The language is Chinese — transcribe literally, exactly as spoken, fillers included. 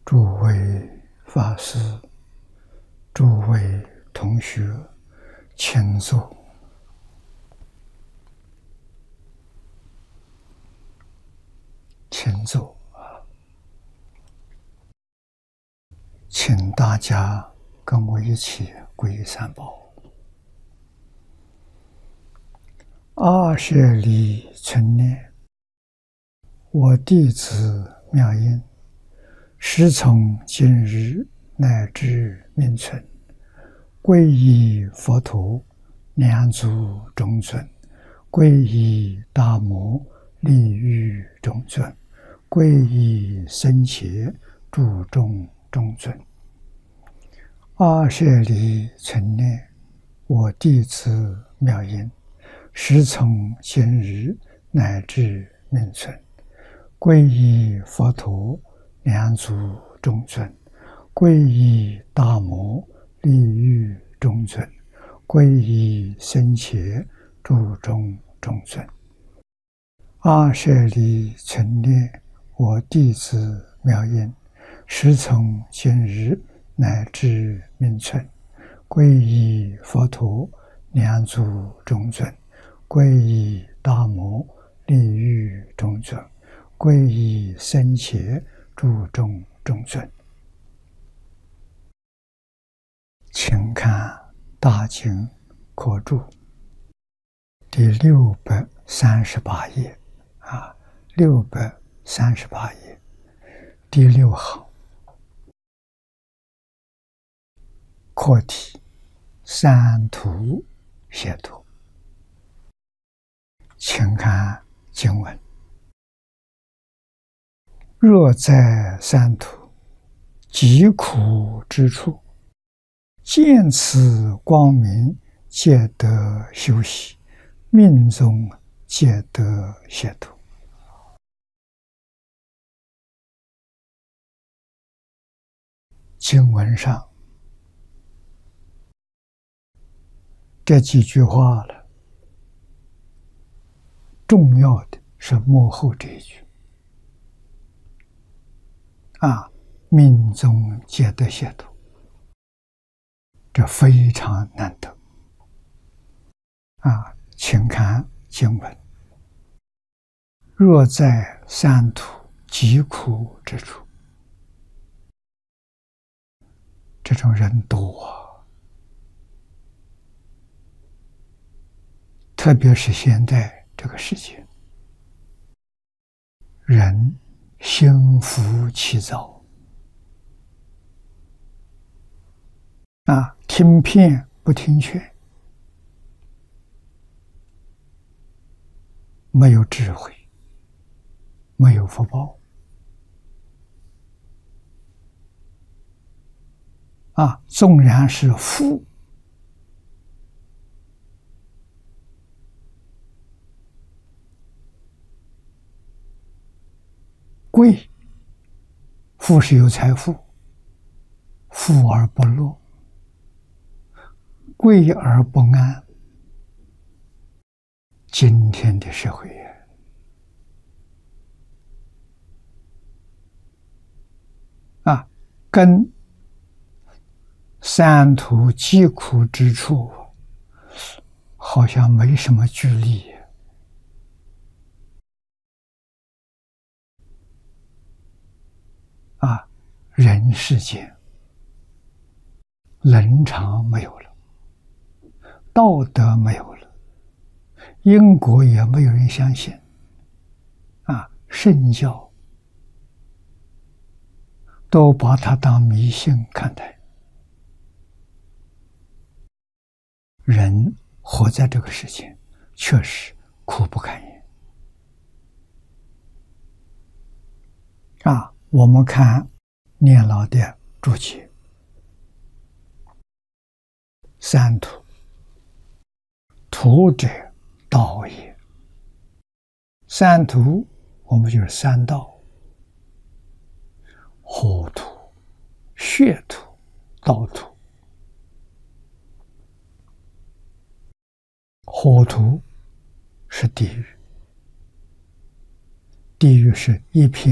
诸位法师、诸位同学，请坐。请坐啊！请大家跟我一起皈依三宝。二舍利存念，我弟子妙音，时从今日乃至命存，皈依佛陀，两足中尊；皈依大摩，利欲中尊；皈依僧伽，注重中尊。二舍利存念，我弟子妙音，时从今日乃至命存，皈依佛陀，两足中尊；皈依大摩，利欲中尊；皈依僧伽，注重中尊。二舍利存念，我弟子妙音，时从今日乃至命存，皈依佛陀，两足中尊；皈依大摩，利欲中尊；皈依僧伽，注重中尊。请看大经科注第六百三十八页啊，六百三十八页第六行，课题三途解脱。请看经文：若在三途极苦之处，见此光明，皆得休息，命中皆得解脱。经文上这几句话了，重要的是幕后这一句啊，命中皆得解脱，这非常难得啊！请看经文：若在三途极苦之处，这种人多啊，特别是现在这个世界，人心浮气躁啊，听骗不听劝，没有智慧，没有福报啊！纵然是富，贵，富是有财富，富而不乐，贵而不安。今天的社会啊，跟三途极苦之处好像没什么距离啊！人世间伦常没有了，道德没有了，因果也没有人相信啊！圣教都把它当迷信看待。人活在这个世界，确实苦不堪言啊！我们看念老的注解：三途，途者道也。三途，我们就是三道：火土、血土、道土。火土是地狱，地狱是一片